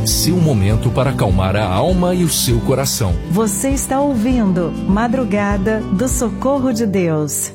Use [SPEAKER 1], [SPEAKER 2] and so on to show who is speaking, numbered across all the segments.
[SPEAKER 1] seu momento para acalmar a alma e o seu coração.
[SPEAKER 2] Você está ouvindo Madrugada do Socorro de Deus.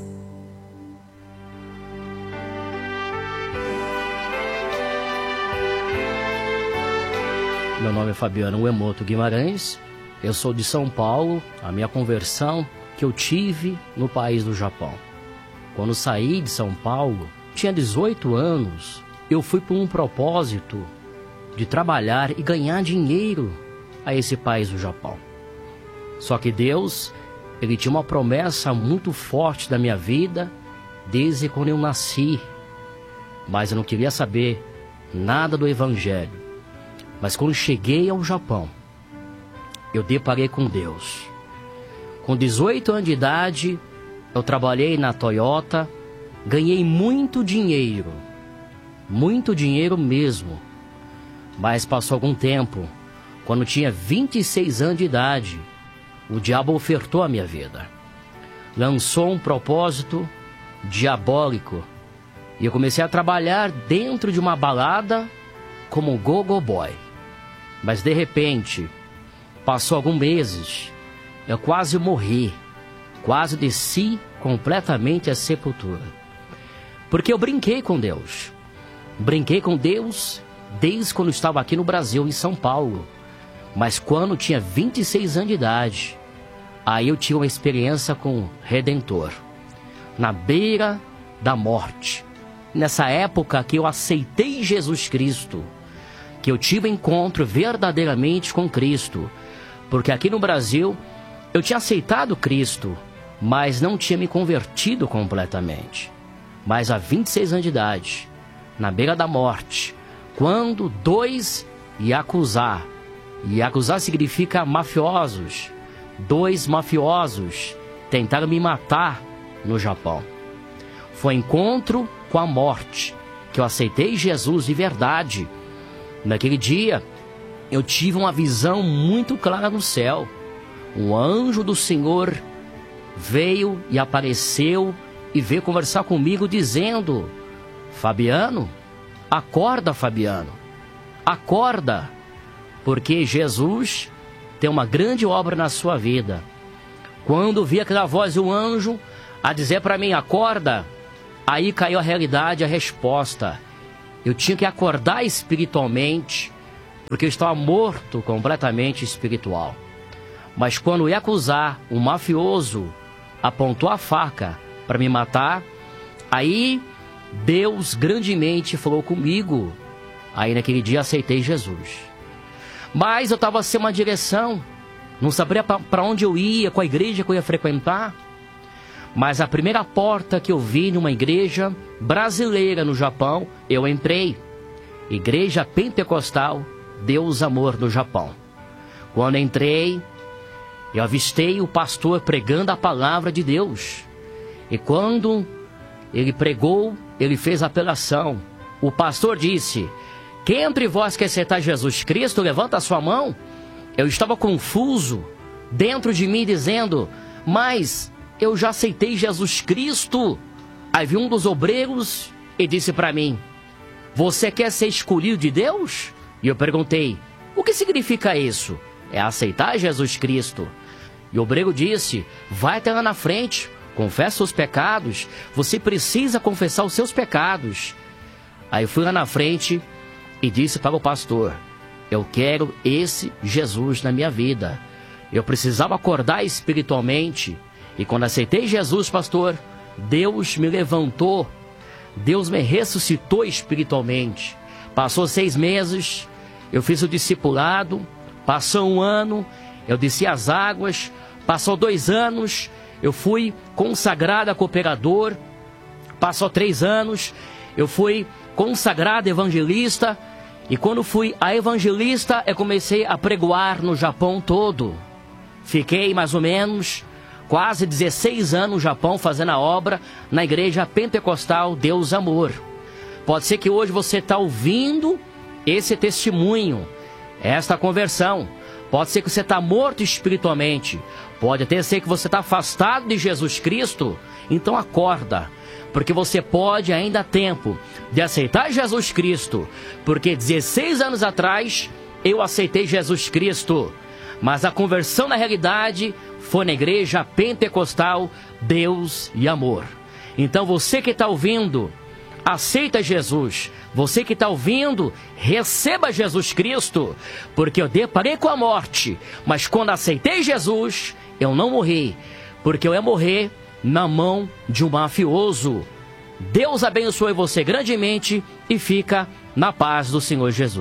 [SPEAKER 3] Meu nome é Fabiano Uemoto Guimarães, eu sou de São Paulo. A minha conversão que eu tive no país do Japão. Quando saí de São Paulo, tinha 18 anos, eu fui por um propósito de trabalhar e ganhar dinheiro a esse país do Japão. Só que Deus, Ele tinha uma promessa muito forte da minha vida desde quando eu nasci. Mas eu não queria saber nada do Evangelho. Mas quando cheguei ao Japão, eu deparei com Deus. Com 18 anos de idade, eu trabalhei na Toyota, ganhei muito dinheiro mesmo. Mas passou algum tempo, quando tinha 26 anos de idade, o diabo ofertou a minha vida. Lançou um propósito diabólico e eu comecei a trabalhar dentro de uma balada como go-go boy. Mas de repente, passou alguns meses, eu quase morri, quase desci completamente à sepultura. Porque eu brinquei com Deus. Brinquei com Deus desde quando eu estava aqui no Brasil, em São Paulo. Mas quando tinha 26 anos de idade, aí eu tive uma experiência com o Redentor. Na beira da morte. Nessa época que eu aceitei Jesus Cristo, que eu tive encontro verdadeiramente com Cristo. Porque aqui no Brasil, eu tinha aceitado Cristo, mas não tinha me convertido completamente. Mas há 26 anos de idade, na beira da morte, quando dois Yakuza significa mafiosos, dois mafiosos tentaram me matar no Japão. Foi encontro com a morte, que eu aceitei Jesus de verdade. Naquele dia, eu tive uma visão muito clara no céu. Um anjo do Senhor veio e apareceu e veio conversar comigo dizendo: Fabiano, acorda, Fabiano, acorda, porque Jesus tem uma grande obra na sua vida. Quando vi aquela voz do anjo a dizer para mim, acorda, aí caiu a realidade, a resposta. Eu tinha que acordar espiritualmente, porque eu estava morto completamente espiritual. Mas quando eu ia acusar, um mafioso apontou a faca para me matar, aí Deus grandemente falou comigo. Aí naquele dia aceitei Jesus. Mas eu estava sem uma direção, não sabia para onde eu ia, qual igreja que eu ia frequentar. Mas a primeira porta que eu vi numa igreja brasileira no Japão, eu entrei. Igreja Pentecostal Deus Amor do Japão. Quando entrei, eu avistei o pastor pregando a palavra de Deus. E quando ele pregou, ele fez a apelação. O pastor disse: quem entre vós quer aceitar Jesus Cristo, levanta a sua mão. Eu estava confuso dentro de mim, dizendo: mas eu já aceitei Jesus Cristo. Aí vi um dos obreiros e disse para mim: você quer ser escolhido de Deus? E eu perguntei: o que significa isso? É aceitar Jesus Cristo. E o obreiro disse: vai até lá na frente, confessa os pecados, você precisa confessar os seus pecados. Aí eu fui lá na frente e disse para o pastor: eu quero esse Jesus na minha vida. Eu precisava acordar espiritualmente. E quando aceitei Jesus, pastor, Deus me levantou, Deus me ressuscitou espiritualmente. Passou 6 meses, eu fiz o discipulado. Passou 1 ano, eu desci as águas. Passou 2 anos, eu fui consagrado a cooperador. Passou 3 anos, eu fui consagrado evangelista. E quando fui a evangelista, eu comecei a pregoar no Japão todo. Fiquei mais ou menos quase 16 anos no Japão fazendo a obra na igreja pentecostal Deus Amor. Pode ser que hoje você está ouvindo esse testemunho, esta conversão. Pode ser que você está morto espiritualmente. Pode até ser que você está afastado de Jesus Cristo. Então acorda, porque você pode ainda há tempo de aceitar Jesus Cristo. Porque 16 anos atrás eu aceitei Jesus Cristo, mas a conversão na realidade foi na igreja pentecostal Deus e Amor. Então você que está ouvindo, aceita Jesus. Você que está ouvindo, receba Jesus Cristo, porque eu deparei com a morte, mas quando aceitei Jesus, eu não morri, porque eu ia morrer na mão de um mafioso. Deus abençoe você grandemente e fica na paz do Senhor Jesus.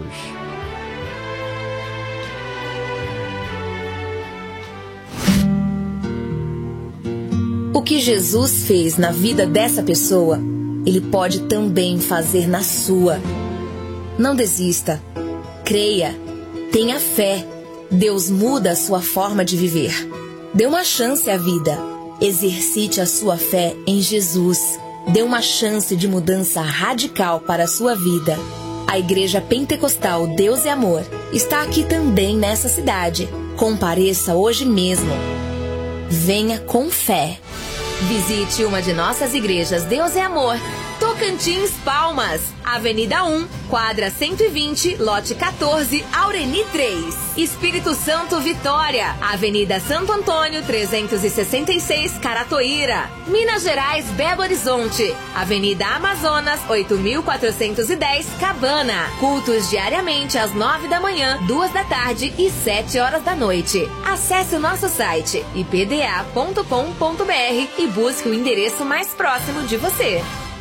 [SPEAKER 4] O que Jesus fez na vida dessa pessoa, Ele pode também fazer na sua. Não desista. Creia. Tenha fé. Deus muda a sua forma de viver. Dê uma chance à vida. Exercite a sua fé em Jesus. Dê uma chance de mudança radical para a sua vida. A Igreja Pentecostal Deus e Amor está aqui também nessa cidade. Compareça hoje mesmo. Venha com fé. Visite uma de nossas igrejas Deus e Amor, Tocantins, Palmas, Avenida 1, quadra 120, lote 14, Aureni 3. Espírito Santo, Vitória, Avenida Santo Antônio, 366, Caratoíra. Minas Gerais, Belo Horizonte, Avenida Amazonas, 8410, Cabana. Cultos diariamente às 9 da manhã, 2 da tarde e 7 horas da noite. Acesse o nosso site ipda.com.br e busque o endereço mais próximo de você.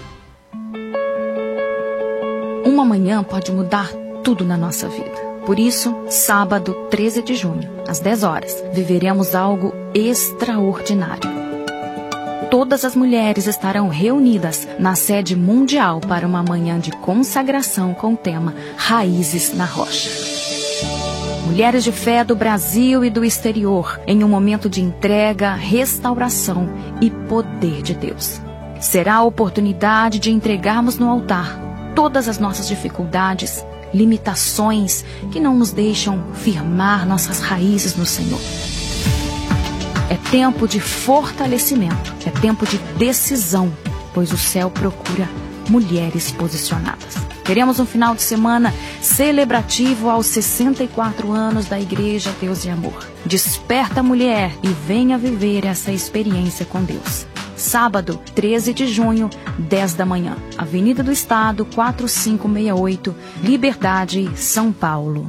[SPEAKER 5] Uma manhã pode mudar tudo na nossa vida. Por isso, sábado 13 de junho, às 10 horas, viveremos algo extraordinário. Todas as mulheres estarão reunidas na sede mundial para uma manhã de consagração com o tema Raízes na Rocha. Mulheres de fé do Brasil e do exterior, em um momento de entrega, restauração e poder de Deus. Será a oportunidade de entregarmos no altar todas as nossas dificuldades, limitações que não nos deixam firmar nossas raízes no Senhor. É tempo de fortalecimento, é tempo de decisão, pois o céu procura mulheres posicionadas. Teremos um final de semana celebrativo aos 64 anos da Igreja Deus e Amor. Desperta a mulher e venha viver essa experiência com Deus. Sábado, 13 de junho, 10 da manhã. Avenida do Estado, 4568, Liberdade, São Paulo.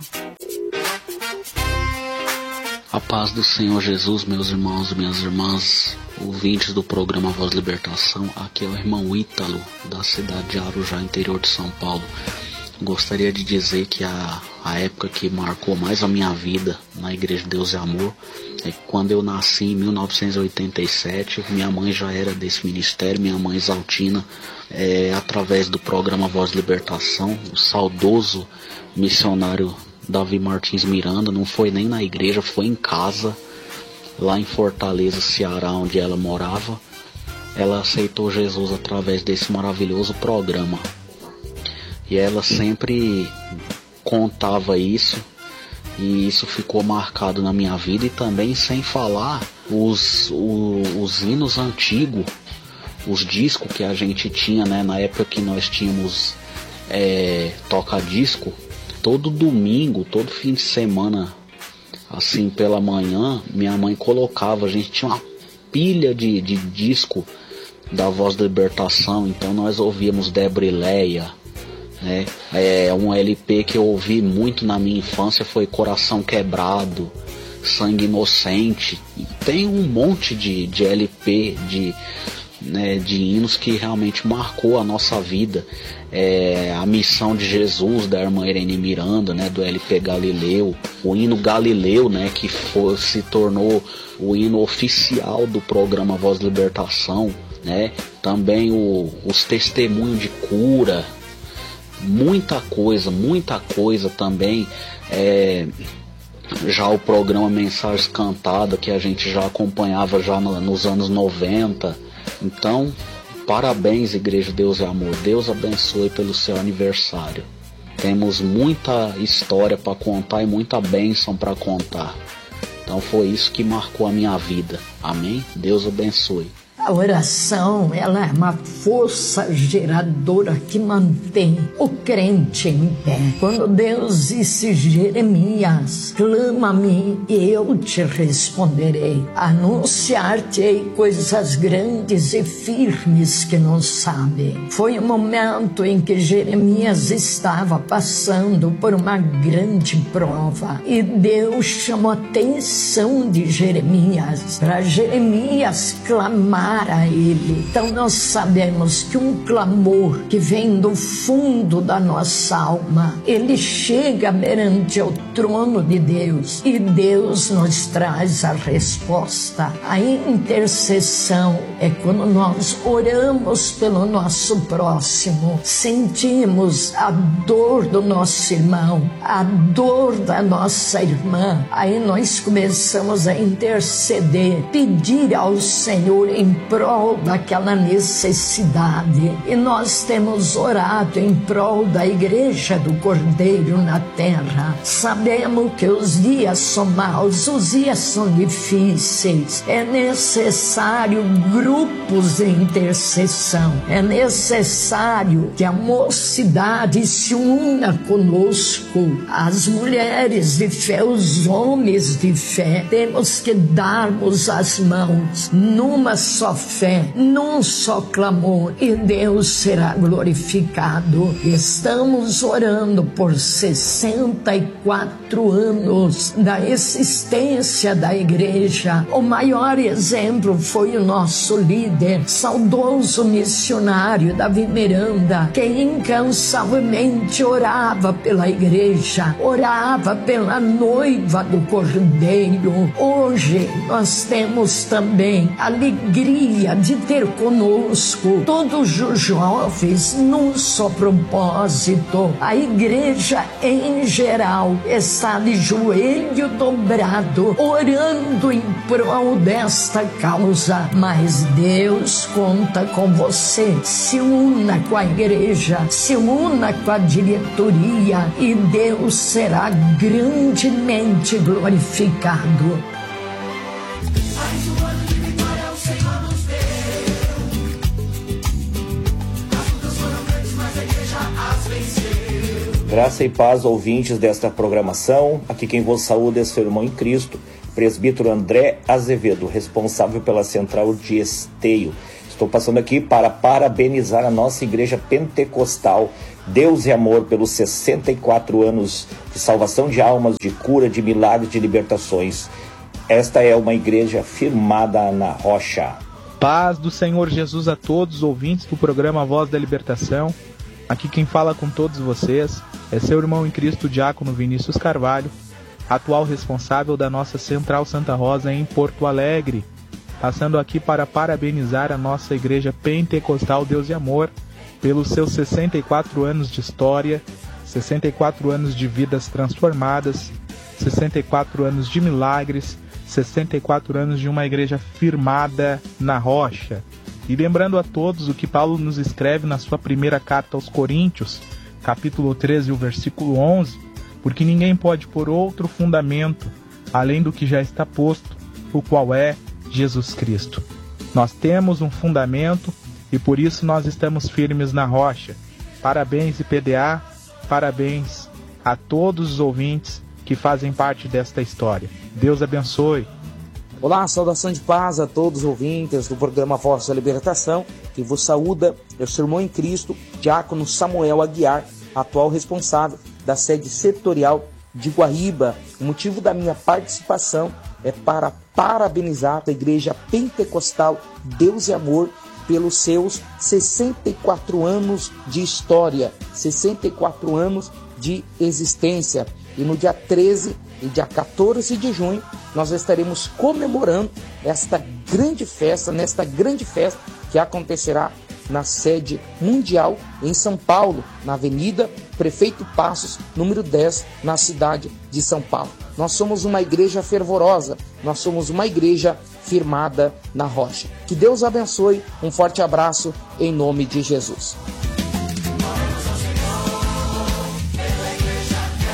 [SPEAKER 6] A paz do Senhor Jesus, meus irmãos e minhas irmãs, ouvintes do programa Voz Libertação. Aqui é o irmão Ítalo, da cidade de Arujá, interior de São Paulo. Gostaria de dizer que a época que marcou mais a minha vida na Igreja Deus e Amor é que quando eu nasci em 1987, minha mãe já era desse ministério, minha mãe Exaltina, através do programa Voz Libertação, o saudoso missionário Davi Martins Miranda, não foi nem na igreja, foi em casa, lá em Fortaleza, Ceará, onde ela morava. Ela aceitou Jesus através desse maravilhoso programa. E ela sempre contava isso, e isso ficou marcado na minha vida. E também, sem falar, os hinos antigos, os discos que a gente tinha, né, na época que nós tínhamos toca-disco. Todo domingo, todo fim de semana, assim pela manhã, minha mãe colocava, a gente tinha uma pilha de disco da Voz da Libertação. Então nós ouvíamos Débora e Leia, né? Um LP que eu ouvi muito na minha infância foi Coração Quebrado, Sangue Inocente. E tem um monte de LP, de hinos que realmente marcou a nossa vida. A Missão de Jesus, da irmã Irene Miranda, né, do LP Galileu, o hino Galileu, né, que se tornou o hino oficial do programa Voz Libertação, né, também os testemunhos de cura, muita coisa também, já o programa Mensagens Cantadas, que a gente já acompanhava já nos anos 90. Então, parabéns, Igreja Deus e Amor. Deus abençoe pelo seu aniversário. Temos muita história para contar e muita bênção para contar. Então foi isso que marcou a minha vida. Amém? Deus abençoe.
[SPEAKER 7] A oração, ela é uma força geradora que mantém o crente em pé. Quando Deus disse: Jeremias, clama a mim e eu te responderei. Anunciar-te-ei coisas grandes e firmes que não sabe. Foi o momento em que Jeremias estava passando por uma grande prova e Deus chamou a atenção de Jeremias para Jeremias clamar a ele. Então nós sabemos que um clamor que vem do fundo da nossa alma, ele chega perante o trono de Deus e Deus nos traz a resposta. A intercessão é quando nós oramos pelo nosso próximo, sentimos a dor do nosso irmão, a dor da nossa irmã, aí nós começamos a interceder, pedir ao Senhor em prol daquela necessidade. E nós temos orado em prol da igreja do Cordeiro na terra. Sabemos que os dias são maus, os dias são difíceis. É necessário grupos de intercessão. É necessário que a mocidade se una conosco. As mulheres de fé, os homens de fé, temos que darmos as mãos numa só fé, num só clamor, e Deus será glorificado. Estamos orando por 64 anos da existência da igreja. O maior exemplo foi o nosso líder, saudoso missionário Davi Miranda, que incansavelmente orava pela igreja, orava pela noiva do Cordeiro. Hoje nós temos também a alegria de ter conosco todos os jovens num só propósito. A igreja em geral está de joelho dobrado, orando em prol desta causa. Mas Deus conta com você. Se una com a igreja, se una com a diretoria e Deus será grandemente glorificado.
[SPEAKER 8] Graça e paz, ouvintes desta programação. Aqui quem vos saúda é seu irmão em Cristo, presbítero André Azevedo, responsável pela central de Esteio. Estou passando aqui para parabenizar a nossa igreja pentecostal Deus e Amor pelos 64 anos de salvação de almas, de cura, de milagres, de libertações. Esta é uma igreja firmada na rocha.
[SPEAKER 9] Paz do Senhor Jesus a todos os ouvintes do programa Voz da Libertação. Aqui quem fala com todos vocês é seu irmão em Cristo, diácono Vinícius Carvalho, atual responsável da nossa Central Santa Rosa em Porto Alegre, passando aqui para parabenizar a nossa Igreja Pentecostal Deus e Amor pelos seus 64 anos de história, 64 anos de vidas transformadas, 64 anos de milagres, 64 anos de uma igreja firmada na rocha. E lembrando a todos o que Paulo nos escreve na sua primeira carta aos Coríntios, capítulo 13, o versículo 11, porque ninguém pode pôr outro fundamento além do que já está posto, o qual é Jesus Cristo. Nós temos um fundamento e por isso nós estamos firmes na rocha. Parabéns, IPDA, parabéns a todos os ouvintes que fazem parte desta história. Deus abençoe.
[SPEAKER 10] Olá, saudação de paz a todos os ouvintes do programa Voz da Libertação. Que vos saúda é o seu irmão em Cristo, diácono Samuel Aguiar, atual responsável da sede setorial de Guaíba. O motivo da minha participação é para parabenizar a Igreja Pentecostal Deus e Amor pelos seus 64 anos de história, 64 anos de existência. E no dia 13 e dia 14 de junho, nós estaremos comemorando nesta grande festa que acontecerá na sede mundial em São Paulo, na Avenida Prefeito Passos, número 10, na cidade de São Paulo. Nós somos uma igreja fervorosa, nós somos uma igreja firmada na rocha. Que Deus abençoe, um forte abraço em nome de Jesus.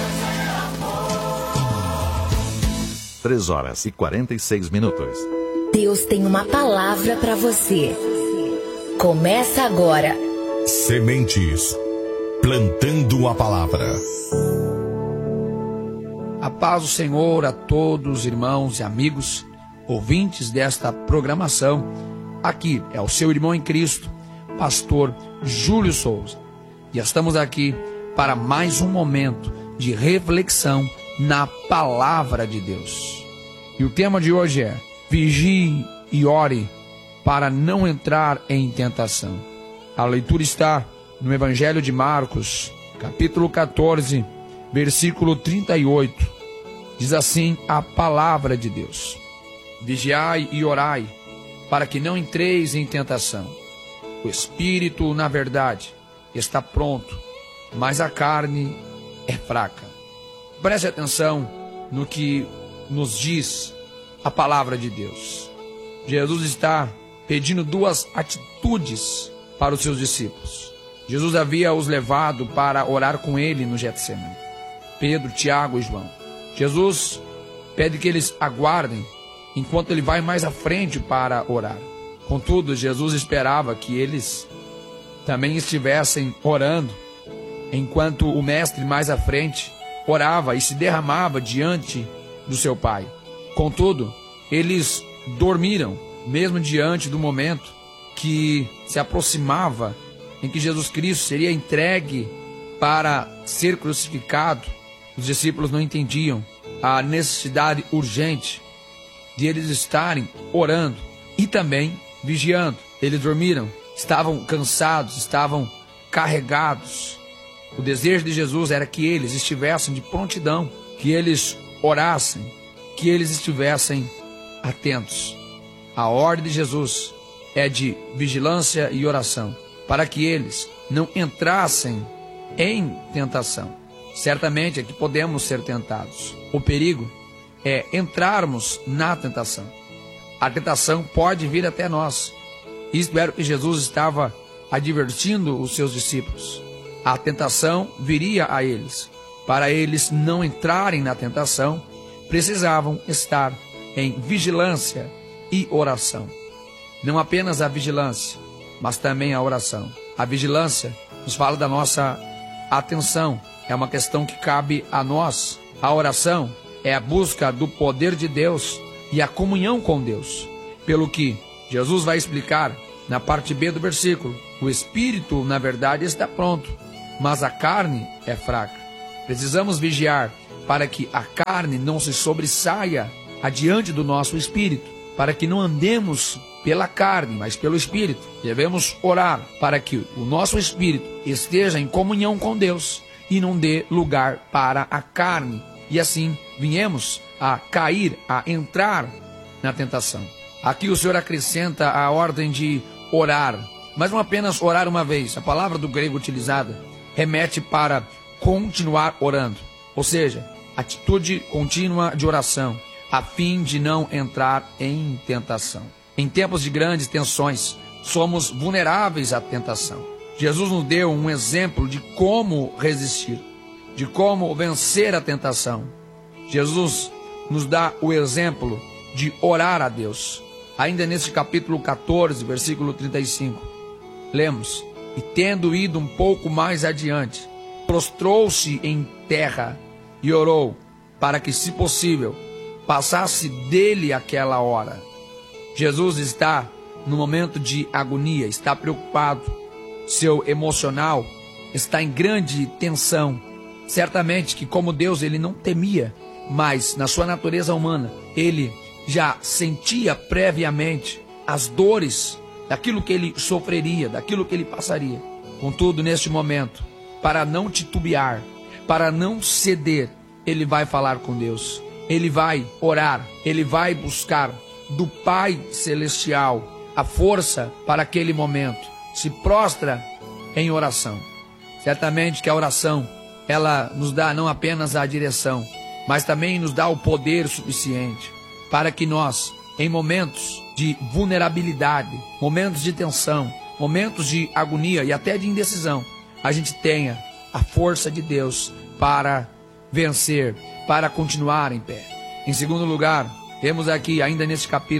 [SPEAKER 11] 3 horas e 46 minutos.
[SPEAKER 4] Deus tem uma palavra para você. Começa agora.
[SPEAKER 11] Sementes, plantando a palavra.
[SPEAKER 12] A paz do Senhor a todos, irmãos e amigos, ouvintes desta programação. Aqui é o seu irmão em Cristo, pastor Júlio Souza. E estamos aqui para mais um momento de reflexão na palavra de Deus. E o tema de hoje é: vigie e ore para não entrar em tentação. A leitura está no Evangelho de Marcos, capítulo 14, versículo 38. Diz assim a palavra de Deus: vigiai e orai, para que não entreis em tentação. O espírito, na verdade, está pronto, mas a carne é fraca. Preste atenção no que nos diz a palavra de Deus. Jesus está pedindo duas atitudes para os seus discípulos. Jesus havia os levado para orar com ele no Getsemane. Pedro, Tiago e João. Jesus pede que eles aguardem enquanto ele vai mais à frente para orar. Contudo, Jesus esperava que eles também estivessem orando enquanto o mestre mais à frente orava e se derramava diante do seu Pai. Contudo, eles dormiram, mesmo diante do momento que se aproximava em que Jesus Cristo seria entregue para ser crucificado. Os discípulos não entendiam a necessidade urgente de eles estarem orando e também vigiando. Eles dormiram, estavam cansados, estavam carregados. O desejo de Jesus era que eles estivessem de prontidão, que eles orassem, que eles estivessem atentos. A ordem de Jesus é de vigilância e oração, para que eles não entrassem em tentação. Certamente é que podemos ser tentados. O perigo é entrarmos na tentação. A tentação pode vir até nós. Isto era o que Jesus estava advertindo os seus discípulos. A tentação viria a eles. Para eles não entrarem na tentação, precisavam estar em vigilância e oração. Não apenas a vigilância, mas também a oração. A vigilância nos fala da nossa atenção. É uma questão que cabe a nós. A oração é a busca do poder de Deus e a comunhão com Deus. Pelo que Jesus vai explicar na parte B do versículo: o espírito, na verdade, está pronto, mas a carne é fraca. Precisamos vigiar para que a carne não se sobressaia adiante do nosso espírito, para que não andemos pela carne, mas pelo espírito. Devemos orar para que o nosso espírito esteja em comunhão com Deus e não dê lugar para a carne, e assim viemos a cair, a entrar na tentação. Aqui o Senhor acrescenta a ordem de orar, mas não apenas orar uma vez. A palavra do grego utilizada remete para continuar orando, ou seja, atitude contínua de oração, a fim de não entrar em tentação. Em tempos de grandes tensões, somos vulneráveis à tentação. Jesus nos deu um exemplo de como resistir, de como vencer a tentação. Jesus nos dá o exemplo de orar a Deus. Ainda nesse capítulo 14, versículo 35, lemos: e tendo ido um pouco mais adiante, prostrou-se em terra e orou para que, se possível, passasse dele aquela hora. Jesus está no momento de agonia, está preocupado. Seu emocional está em grande tensão. Certamente que, como Deus, ele não temia, mas na sua natureza humana, ele já sentia previamente as dores daquilo que ele sofreria, daquilo que ele passaria. Contudo, neste momento, para não titubear, para não ceder, ele vai falar com Deus. Ele vai orar, ele vai buscar do Pai Celestial a força para aquele momento. Se prostra em oração. Certamente que a oração, ela nos dá não apenas a direção, mas também nos dá o poder suficiente para que nós, em momentos de vulnerabilidade, momentos de tensão, momentos de agonia e até de indecisão, a gente tenha a força de Deus para vencer, para continuar em pé. Em segundo lugar, temos aqui, ainda neste capítulo,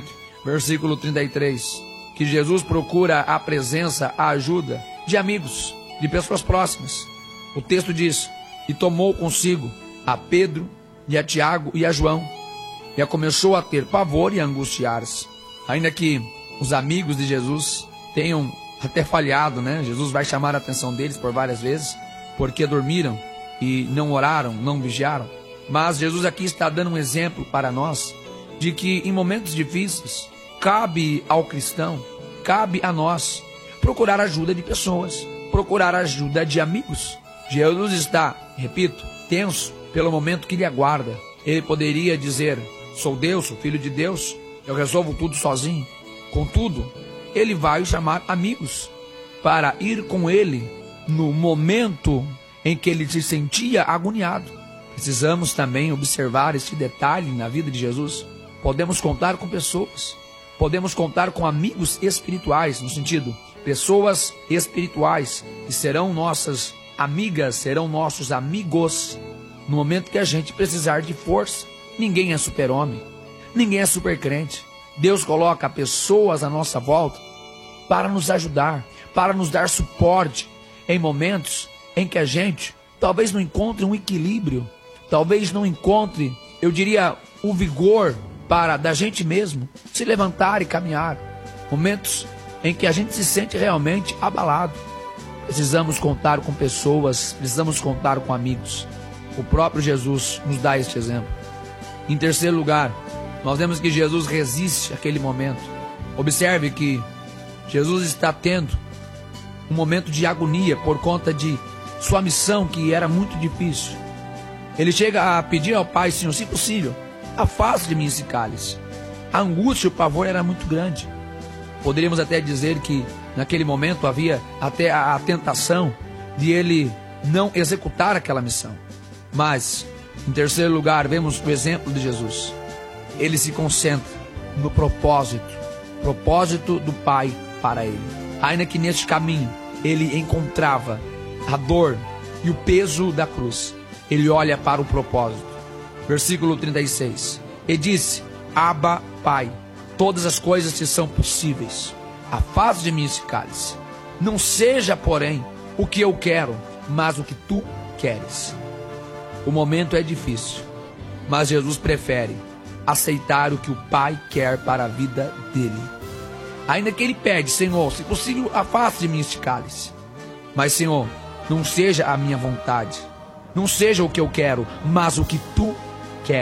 [SPEAKER 12] versículo 33, que Jesus procura a presença, a ajuda de amigos, de pessoas próximas. O texto diz: e tomou consigo a Pedro e a Tiago e a João, e começou a ter pavor e a angustiar-se. Ainda que os amigos de Jesus tenham até falhado, né? Jesus vai chamar a atenção deles por várias vezes, porque dormiram e não oraram, não vigiaram. Mas Jesus aqui está dando um exemplo para nós de que em momentos difíceis cabe ao cristão, cabe a nós procurar ajuda de pessoas, procurar ajuda de amigos. Jesus está, repito, tenso pelo momento que lhe aguarda. Ele poderia dizer: sou Deus, sou filho de Deus, eu resolvo tudo sozinho. Contudo, ele vai chamar amigos para ir com ele no momento em que ele se sentia agoniado. Precisamos também observar este detalhe na vida de Jesus. Podemos contar com pessoas, podemos contar com amigos espirituais, no sentido, pessoas espirituais que serão nossas amigas, serão nossos amigos no momento que a gente precisar de força. Ninguém é super-homem, ninguém é super-crente. Deus coloca pessoas à nossa volta para nos ajudar, para nos dar suporte em momentos em que a gente talvez não encontre um equilíbrio, talvez não encontre, eu diria, o vigor para da gente mesmo se levantar e caminhar. Momentos em que a gente se sente realmente abalado. Precisamos contar com pessoas, precisamos contar com amigos. O próprio Jesus nos dá este exemplo. Em terceiro lugar, nós vemos que Jesus resiste àquele momento. Observe que Jesus está tendo um momento de agonia por conta de sua missão, que era muito difícil. Ele chega a pedir ao Pai: Senhor, se possível, afaste de mim esse cálice. A angústia e o pavor era muito grande. Poderíamos até dizer que naquele momento havia até a tentação de ele não executar aquela missão. Mas, em terceiro lugar, vemos o exemplo de Jesus. Ele se concentra no propósito do Pai para ele. Ainda que neste caminho ele encontrava a dor e o peso da cruz, ele olha para o propósito. Versículo 36. E disse: Abba, Pai, todas as coisas te são possíveis. Afaste de mim esse cálice. Não seja, porém, o que eu quero, mas o que tu queres. O momento é difícil, mas Jesus prefere aceitar o que o Pai quer para a vida dele. Ainda que ele pede: Senhor, se possível, afaste de mim este cálice. Mas, Senhor, não seja a minha vontade, não seja o que eu quero, mas o que tu